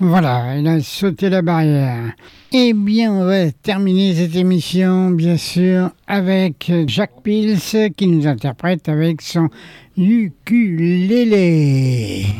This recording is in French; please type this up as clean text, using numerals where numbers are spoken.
Voilà, il a sauté la barrière. Eh bien, on va terminer cette émission, bien sûr, avec Jacques Pils qui nous interprète avec son ukulélé.